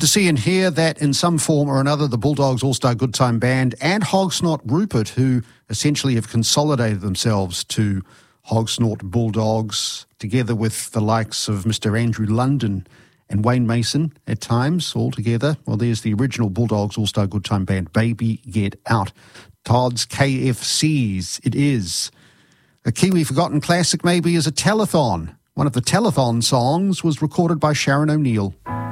to see and hear that in some form or another, the Bulldogs All-Star Good Time Band and Hogsnot Rupert, who essentially have consolidated themselves to Hogsnot Bulldogs, together with the likes of Mr. Andrew London and Wayne Mason at times, all together. Well, there's the original Bulldogs All-Star Good Time Band, Baby Get Out. Todd's KFCs, it is. A Kiwi forgotten classic maybe is a telethon. One of the telethon songs was recorded by Sharon O'Neill.